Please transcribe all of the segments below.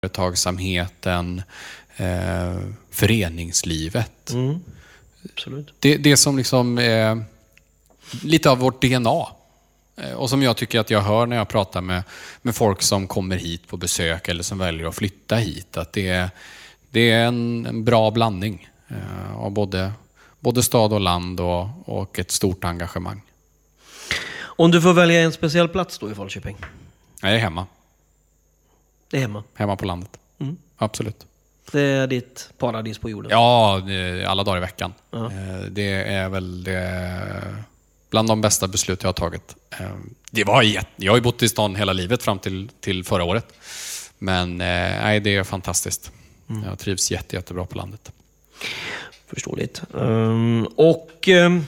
företagsamheten, föreningslivet. Absolut. Det som liksom är lite av vårt DNA. Och som jag tycker att jag hör när jag pratar med folk som kommer hit på besök eller som väljer att flytta hit. Att det är en bra blandning av både stad och land och ett stort engagemang. Om du får välja en speciell plats då i Falköping? Jag är hemma. Det är hemma? Hemma på landet. Absolut. Det är ditt paradis på jorden? Ja, alla dagar i veckan. Det är väl bland de bästa beslut jag har tagit. Jag har ju bott i stan hela livet fram till förra året. Men nej, det är fantastiskt. Jag trivs jättebra på landet. Förståeligt. Och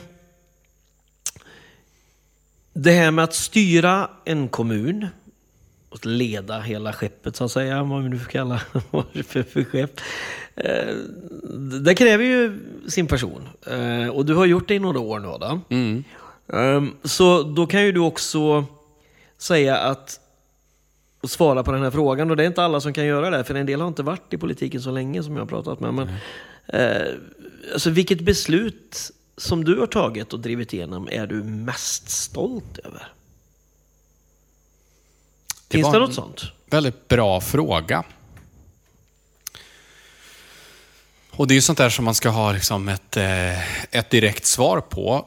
det här med att styra en kommun och leda hela skeppet så att säga, vad vi nu får kalla för skepp. Det kräver ju sin person. Och du har gjort det i några år nu då. Så då kan ju du också säga att och svara på den här frågan, och det är inte alla som kan göra det, för en del har inte varit i politiken så länge som jag har pratat med, men alltså vilket beslut som du har tagit och drivit igenom är du mest stolt över? Finns det något sånt? Väldigt bra fråga. Och det är ju sånt där som man ska ha liksom ett direkt svar på.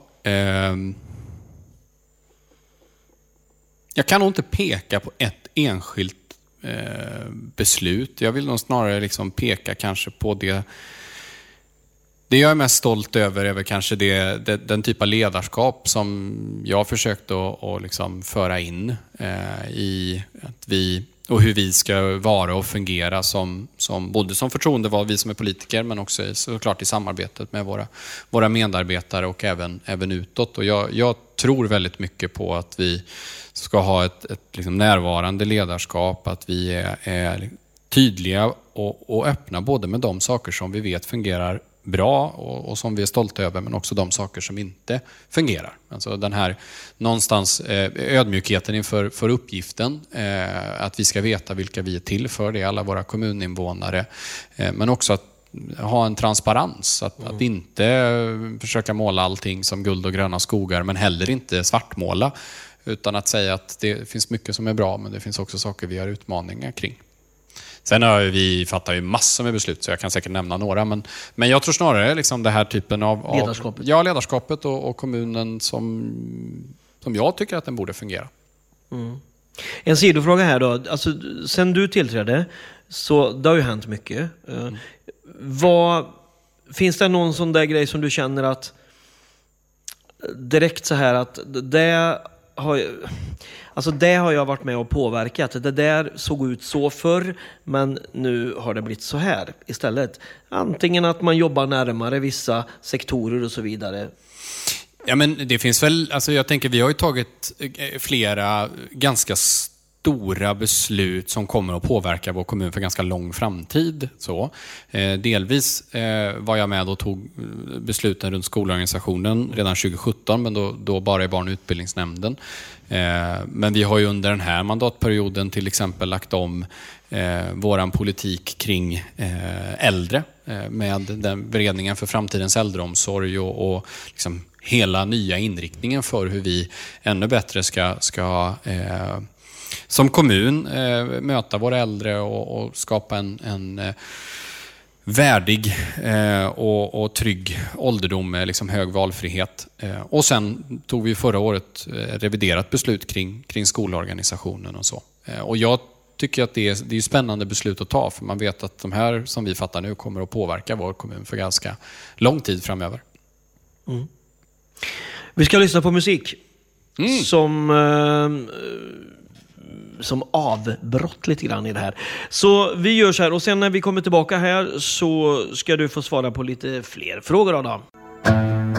Jag kan nog inte peka på ett enskilt beslut. Jag vill nog snarare liksom peka kanske på det jag är mest stolt över är väl kanske den typ av ledarskap som jag har försökt att liksom föra in i att och hur vi ska vara och fungera som både som förtroendevalda, vi som är politiker, men också såklart i samarbetet med våra medarbetare och även utåt. Och jag tror väldigt mycket på att vi ska ha ett liksom närvarande ledarskap, att vi är tydliga och öppna både med de saker som vi vet fungerar bra och som vi är stolta över, men också de saker som inte fungerar. Alltså den här någonstans ödmjukheten inför uppgiften, att vi ska veta vilka vi är till för, det är alla våra kommuninvånare, men också att ha en transparens, att inte försöka måla allting som guld och gröna skogar, men heller inte svartmåla, utan att säga att det finns mycket som är bra, men det finns också saker vi har utmaningar kring. Sen vi fattar ju massor med beslut, så jag kan säkert nämna några. Men jag tror snarare liksom det här typen av ledarskapet. Ja, ledarskapet och kommunen som jag tycker att den borde fungera. En sidofråga här då. Alltså, sen du tillträdde, så det har ju hänt mycket. Finns det någon sån där grej som du känner att direkt så här att det har jag varit med och påverkat. Det där såg ut så förr, men nu har det blivit så här istället. Antingen att man jobbar närmare vissa sektorer och så vidare. Ja, men det finns väl, alltså jag tänker vi har ju tagit flera ganska stora beslut som kommer att påverka vår kommun för ganska lång framtid. Så. Delvis var jag med och tog besluten runt skolorganisationen redan 2017, men då bara i barn- och utbildningsnämnden. Men vi har ju under den här mandatperioden till exempel lagt om våran politik kring äldre med den beredningen för framtidens äldreomsorg och liksom hela nya inriktningen för hur vi ännu bättre ska som kommun möta våra äldre och skapa en värdig och trygg ålderdom med liksom hög valfrihet. Och sen tog vi förra året reviderat beslut kring skolorganisationen och så. Och jag tycker att det är spännande beslut att ta, för man vet att de här som vi fattar nu kommer att påverka vår kommun för ganska lång tid framöver. Vi ska lyssna på musik som avbrott lite grann i det här. Så vi gör så här, och sen när vi kommer tillbaka här så ska du få svara på lite fler frågor, Adam.